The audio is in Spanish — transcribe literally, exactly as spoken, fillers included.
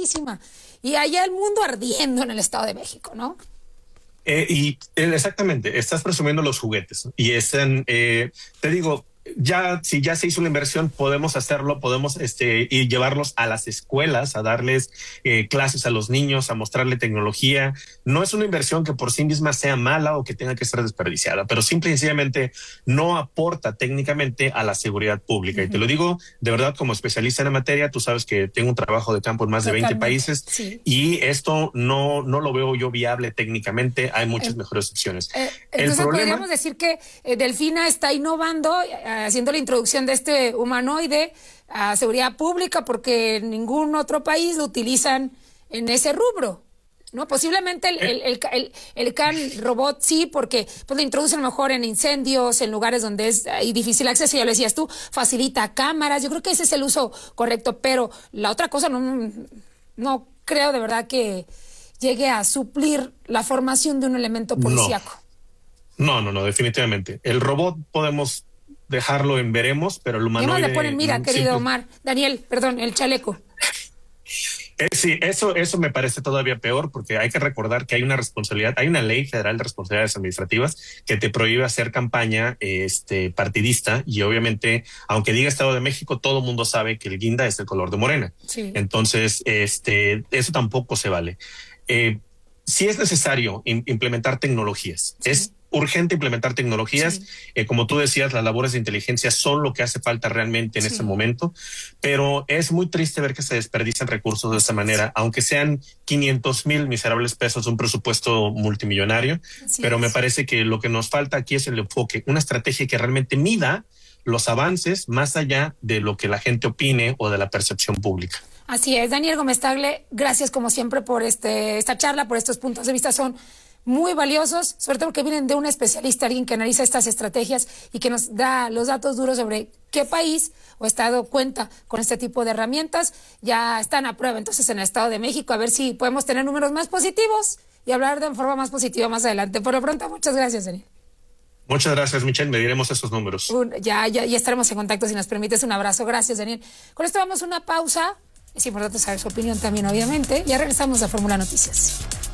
padrísima. Y allá el mundo ardiendo en el Estado de México, ¿no? Eh, y eh, exactamente, estás presumiendo los juguetes, ¿no? Y están, eh, te digo, ya si ya se hizo una inversión, podemos hacerlo, podemos este y llevarlos a las escuelas, a darles eh, clases a los niños, a mostrarle tecnología. No es una inversión que por sí misma sea mala o que tenga que ser desperdiciada, pero simple y sencillamente no aporta técnicamente a la seguridad pública. Uh-huh. Y te lo digo de verdad como especialista en la materia. Tú sabes que tengo un trabajo de campo en más Totalmente. de veinte países, sí. Y esto no, no lo veo yo viable técnicamente. Hay muchas eh, mejores opciones. Eh, entonces El problema, podríamos decir que eh, Delfina está innovando, haciendo la introducción de este humanoide a seguridad pública, porque en ningún otro país lo utilizan en ese rubro, ¿no? Posiblemente el, el, el, el, el can robot sí, porque pues lo introducen mejor en incendios, en lugares donde es hay difícil acceso, ya lo decías tú, facilita cámaras. Yo creo que ese es el uso correcto, pero la otra cosa no, no creo de verdad que llegue a suplir la formación de un elemento policíaco. No, no, no, no, definitivamente. El robot podemos dejarlo en veremos, pero el humanoide... ¿Qué más le ponen? Mira, no, querido simple... Omar, Daniel, perdón, el chaleco. Eh, sí, eso, eso me parece todavía peor, porque hay que recordar que hay una responsabilidad, hay una ley federal de responsabilidades administrativas que te prohíbe hacer campaña este, partidista, y obviamente, aunque diga Estado de México, todo el mundo sabe que el guinda es el color de Morena. Sí. Entonces, este, eso tampoco se vale. Eh, sí es necesario in, implementar tecnologías. Sí. Es urgente implementar tecnologías. Sí. Eh, como tú decías, las labores de inteligencia son lo que hace falta realmente en sí. este momento, pero es muy triste ver que se desperdician recursos de esta manera, aunque sean quinientos mil miserables pesos de un presupuesto multimillonario. Así pero es. Me parece que lo que nos falta aquí es el enfoque, una estrategia que realmente mida los avances más allá de lo que la gente opine o de la percepción pública. Así es. Daniel Gómez Tagle, gracias como siempre por este esta charla, por estos puntos de vista. Son muy valiosos, sobre todo porque vienen de un especialista, alguien que analiza estas estrategias y que nos da los datos duros sobre qué país o estado cuenta con este tipo de herramientas. Ya están a prueba entonces en el Estado de México, a ver si podemos tener números más positivos y hablar de forma más positiva más adelante. Por lo pronto, muchas gracias, Daniel. Muchas gracias, Michelle. Mediremos esos números. Un, ya, ya, ya estaremos en contacto si nos permites. Un abrazo. Gracias, Daniel. Con esto vamos a una pausa. Es importante saber su opinión también, obviamente. Ya regresamos a Fórmula Noticias.